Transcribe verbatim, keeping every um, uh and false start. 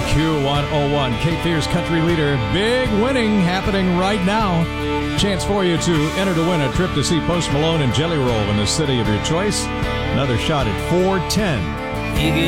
Q one oh one, Cape Fear's country leader. Big winning happening right now. Chance for you to enter to win a trip to see Post Malone and Jelly Roll in the city of your choice. Another shot at four ten. You